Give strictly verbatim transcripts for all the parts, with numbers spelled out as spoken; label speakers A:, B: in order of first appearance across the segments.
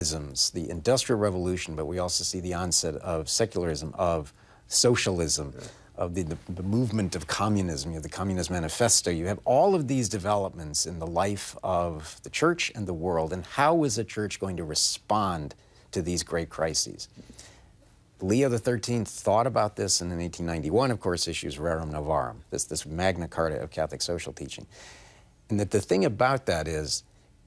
A: isms, the Industrial Revolution, but we also see the onset of secularism, of socialism, yeah. of the, the, the movement of communism. You have the Communist Manifesto. You have all of these developments in the life of the church and the world, and how is the church going to respond to these great crises? Leo the thirteenth thought about this, and in eighteen ninety-one, of course, issues Rerum Novarum, this, this Magna Carta of Catholic social teaching. And that the thing about that is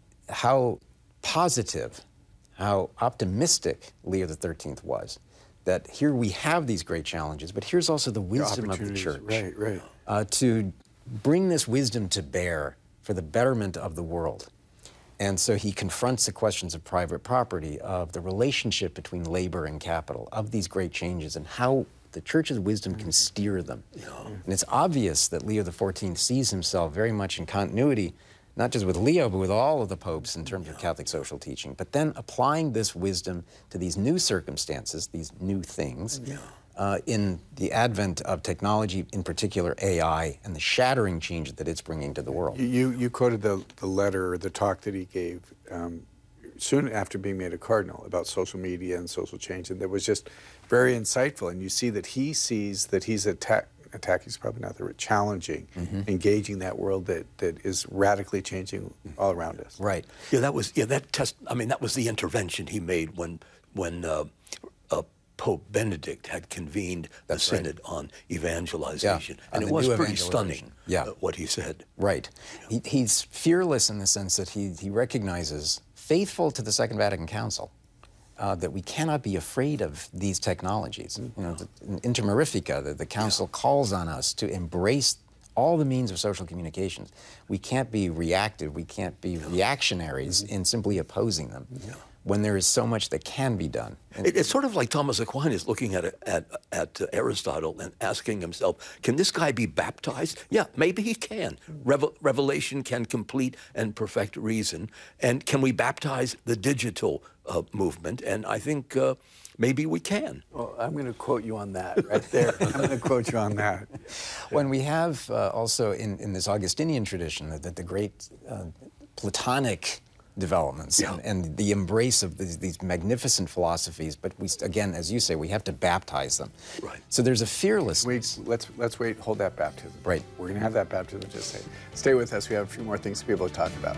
A: how positive, how optimistic Leo the thirteenth was. That here we have these great challenges, but here's also the wisdom of the church.
B: Right, right.
A: Uh, to bring this wisdom to bear for the betterment of the world. And so he confronts the questions of private property, of the relationship between labor and capital, of these great changes, and how the church's wisdom can steer them. Yeah. And it's obvious that Leo the fourteenth sees himself very much in continuity, not just with Leo, but with all of the popes in terms yeah. of Catholic social teaching. But then applying this wisdom to these new circumstances, these new things, yeah. uh, in the advent of technology, in particular A I, and the shattering change that it's bringing to the world.
B: You, you quoted the, the letter, or the talk that he gave um, soon after being made a cardinal about social media and social change, and that was just very insightful. And you see that he sees that he's attack, attacking is probably not the word, challenging, mm-hmm. engaging that world that, that is radically changing all around us.
A: Right.
C: Yeah, that was yeah that test. I mean, that was the intervention he made when when uh, uh, Pope Benedict had convened
A: That's
C: the Synod
A: right.
C: on evangelization,
A: yeah,
C: and
A: on
C: it was pretty
A: evangelization.
C: stunning.
A: Yeah.
C: uh, what he said.
A: Right. Yeah. He, he's fearless in the sense that he he recognizes, faithful to the Second Vatican Council, Uh, that we cannot be afraid of these technologies. You know, the, in Inter Mirifica, the, the Council yeah. calls on us to embrace all the means of social communications. We can't be reactive, we can't be no. reactionaries mm-hmm. in simply opposing them, yeah. when there is so much that can be done.
C: It, it's sort of like Thomas Aquinas looking at, at, at uh, Aristotle and asking himself, can this guy be baptized? Yeah, maybe he can. Revel Revelation can complete and perfect reason. And can we baptize the digital uh, movement? And I think uh, maybe we can.
B: Well, I'm going to quote you on that right there. I'm going to quote you on that.
A: When we have uh, also in, in this Augustinian tradition, that, that the great uh, Platonic developments yeah. and, and the embrace of these, these magnificent philosophies, but we, again, as you say, we have to baptize them.
C: Right.
A: So there's a fearlessness.
B: Wait, let's, let's wait, hold that baptism.
A: Right.
B: We're going to have that baptism just say. Stay with us, we have a few more things to be able to talk about.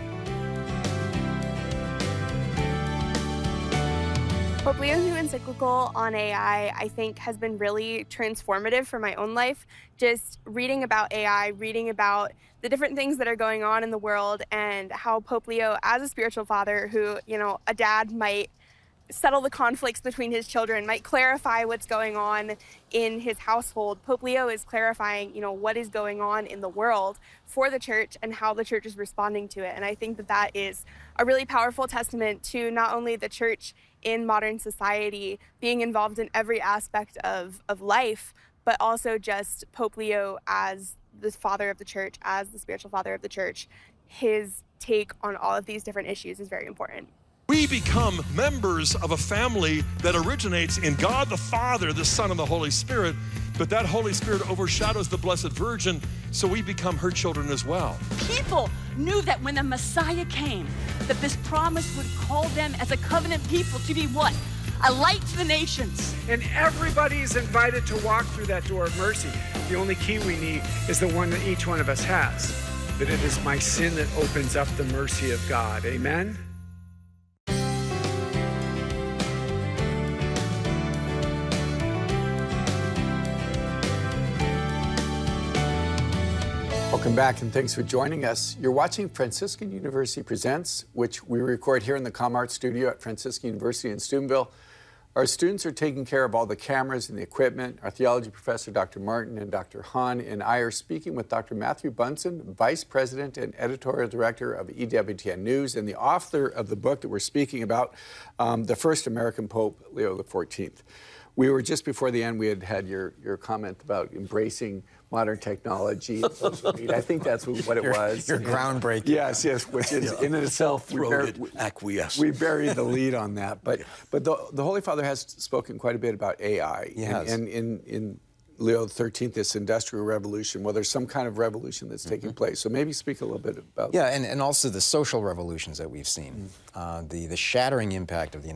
D: Pope Leo's new encyclical on A I, I think, has been really transformative for my own life. Just reading about A I, reading about the different things that are going on in the world, and how Pope Leo, as a spiritual father who, you know, a dad might settle the conflicts between his children, might clarify what's going on in his household. Pope Leo is clarifying, you know, what is going on in the world for the church and how the church is responding to it. And I think that that is a really powerful testament to not only the church in modern society being involved in every aspect of, of life, but also just Pope Leo as the father of the church, as the spiritual father of the church. His take on all of these different issues is very important.
E: We become members of a family that originates in God the Father, the Son, and the Holy Spirit, but that Holy Spirit overshadows the Blessed Virgin, so we become her children as well.
F: People knew that when the Messiah came, that this promise would call them as a covenant people to be what? A light to the nations.
G: And everybody's invited to walk through that door of mercy. The only key we need is the one that each one of us has. That it is my sin that opens up the mercy of God. Amen?
B: Welcome back, and thanks for joining us. You're watching Franciscan University Presents, which we record here in the ComArt studio at Franciscan University in Steubenville. Our students are taking care of all the cameras and the equipment. Our theology professor, Doctor Martin, and Doctor Hahn, and I are speaking with Doctor Matthew Bunson, Vice President and Editorial Director of E W T N News, and the author of the book that we're speaking about, um, the first American Pope, Leo the fourteenth. We were just before the end, we had had your, your comment about embracing modern technology and social media. I think that's what it
A: you're,
B: was.
A: You're groundbreaking.
B: Yes, yes, which is yeah. in itself, we, bur we,
C: acquiesce.
B: we buried the lead on that. But, yeah. but the, the Holy Father has spoken quite a bit about A I.
A: Yes.
B: And, and in, in Leo the thirteenth, this industrial revolution. Well, there's some kind of revolution that's taking place. So maybe speak a little bit about
A: Yeah, and, and also the social revolutions that we've seen. Uh, the, the shattering impact of the